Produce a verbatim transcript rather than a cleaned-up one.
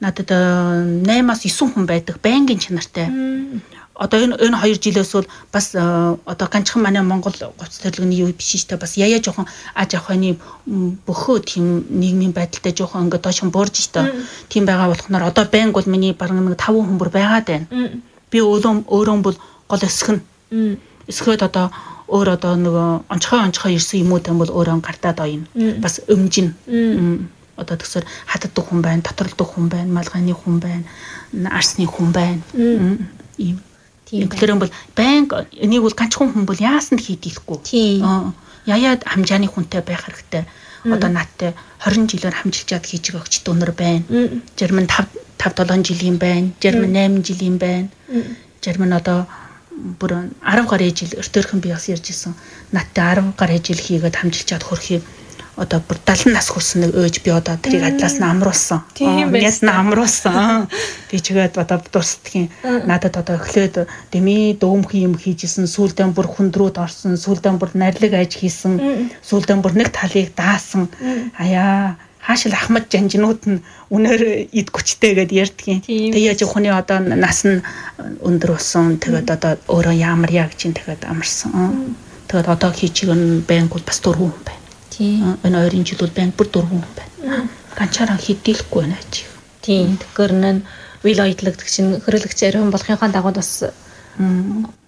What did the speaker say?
надад наймаас девять хүн байдаг байнгын чанартай. Одоо энэ энэ хоёр жилээс бол бас одоо ганцхан манай Монгол гоц төрлөгийн юу биш шүү дээ. Бас яя жоохон аж ахуйны бөхөө тийм нийгмийн байдалтай жоохон ингээд доош буурж шүү дээ. Тийм байгаа болохоор одоо байнг бол миний бараг нэг таван хүн бүр байгаад байна. Би өөрөө өөрөө бол гол өсгөн. Өсгөөд одоо өөр одоо нэг онцгой онцгой ирсэн юмуд юм бол өөрөө гартаад ойно. Бас өмжин. Одоо тэгсэр хатдаг хүн байна, доторлдог хүн байна, малгайны хүн байна, арсны хүн байна. Ийм тэгэхээр бол банк энийг бол ганцхан хүн бол яасан хийдэггүй. Яяад хамжааны хүнтэй байх хэрэгтэй. Одоо наадтай twenty жилээр хамжилчаад хийж байгаа өгчт өнөр байна. Жирмэн five seven жилийн байна. Жирмэн eight жилийн байна. Жирмэн одоо бүр ten гаруй жил өртөөрхөн би бас ярьж исэн. Наадтай ten гаруй жил хийгээд хамжилчаад хөрхий. Одоо бүр seventy нас хүрсэн нэг өөж би одоо тэрийг адлаас нь амруулсан. Яс нь амруулсан. Би чигээд одоо дурсдгийн надад одоо эхлээд дэмий дөөмхөн юм хийжсэн, сүүлдээ бүр хүндрүүд орсон, сүүлдээ бүр нарилэг аж хийсэн, сүүлдээ бүр нэг талыг даасан. Аяа хаашил ахмад жанжнууд нь үнээр ид гүчтэй гэд ярьдгийн. Тэгээ яж хүний одоо нас нь өндөр болсон. Тэгээд одоо өөрөө ямар яа гэж тэгээд амарсан. Тэгээд одоо хийчихэн банкуд бас дөрвөн хүн байна. Энэ хоёрын жил бол банк бүр дөрвөн хүн байна. Ганцаараа хийдэлгүй байна чи. Тийм. Тэгэхээр нэн үйл ажиллагч чинь хөрөлөгч ариун болохынхаа дагуу бас